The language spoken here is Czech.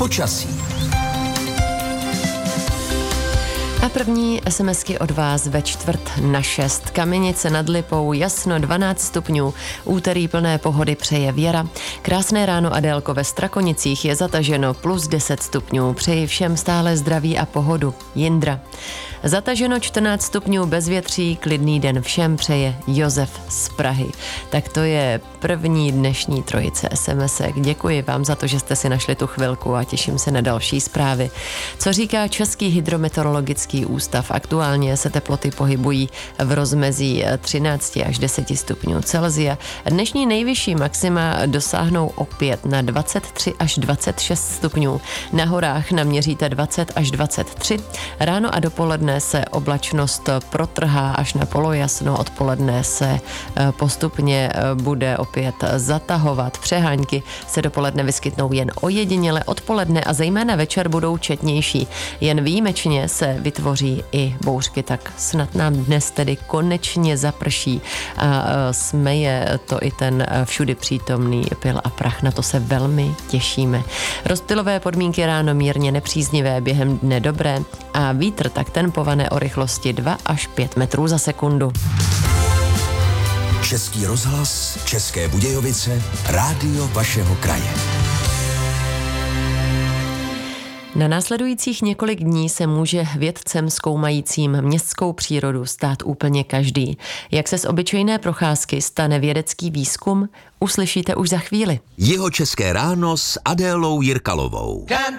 Počasí. A první SMSky od vás ve 5:45. Kamenice nad Lipou, jasno 12 stupňů. Úterý plné pohody přeje Věra. Krásné ráno, Adélko, ve Strakonicích je zataženo plus 10 stupňů. Přeji všem stále zdraví a pohodu. Jindra. Zataženo 14 stupňů, bezvětří, klidný den všem přeje Josef z Prahy. Tak to je první dnešní trojice SMSek. Děkuji vám za to, že jste si našli tu chvilku a těším se na další zprávy. Co říká Český hydrometeorologický ústav? Aktuálně se teploty pohybují v rozmezí 13 až 10 stupňů Celsia. Dnešní nejvyšší maxima dosáhnou opět na 23 až 26 stupňů. Na horách naměříte 20 až 23. Ráno a dopoledne se oblačnost protrhá až na polojasno, odpoledne se postupně bude opět zatahovat. Přehánky se dopoledne vyskytnou jen ojediněle, odpoledne a zejména večer budou četnější. Jen výjimečně se vytvoří i bouřky, tak snad nám dnes tedy konečně zaprší a smeje to i ten všudy přítomný pyl a prach. Na to se velmi těšíme. Rozptylové podmínky ráno mírně nepříznivé, během dne dobré a vítr tak ten povane o rychlosti 2 až 5 metrů za sekundu. Český rozhlas, České Budějovice, rádio vašeho kraje. Na následujících několik dní se může vědcem zkoumajícím městskou přírodu stát úplně každý. Jak se z obyčejné procházky stane vědecký výzkum, uslyšíte už za chvíli. Jihočeské ráno s Adélou Jirkalovou.